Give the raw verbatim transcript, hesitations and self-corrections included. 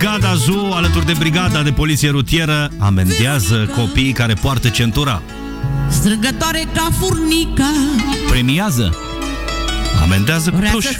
Gada Zoo, alături de brigada de poliție rutieră, amendează copiii care poartă centura. Strângătoare ca furnica, Premiază. Amendează cu vrea pluș. să